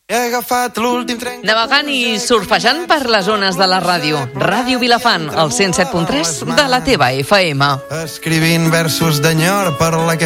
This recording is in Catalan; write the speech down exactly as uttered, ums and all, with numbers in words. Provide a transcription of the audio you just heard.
He agafat l'últim tren... Navegant i surfejant per les zones de la ràdio. Ràdio Vilafant, el cent set punt tres de la teva F M. Escrivint versos d'enyor per la que